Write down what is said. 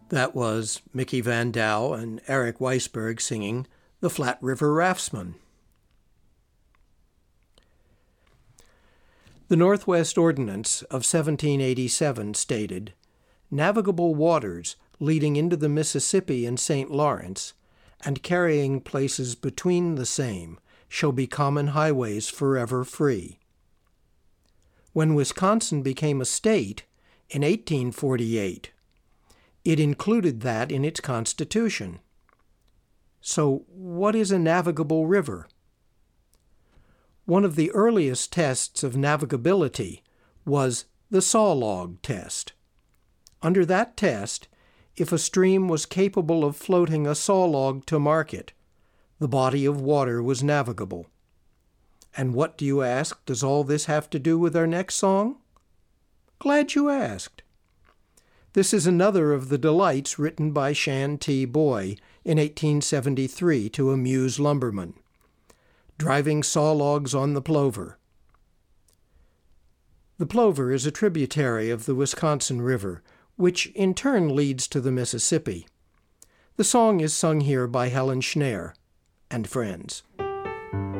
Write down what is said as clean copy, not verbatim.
That was Mickey Van Dow and Eric Weisberg singing The Flat River Raftsman. The Northwest Ordinance of 1787 stated, "Navigable waters leading into the Mississippi and St. Lawrence, and carrying places between the same, shall be common highways forever free." When Wisconsin became a state in 1848, it included that in its constitution. So, what is a navigable river? One of the earliest tests of navigability was the saw log test. Under that test, if a stream was capable of floating a saw log to market, the body of water was navigable. And what, do you ask, does all this have to do with our next song? Glad you asked. This is another of the delights written by Shan T. Boy in 1873 to amuse lumbermen, driving saw logs on the Plover. The Plover is a tributary of the Wisconsin River, which in turn leads to the Mississippi. The song is sung here by Helen Schneer and friends.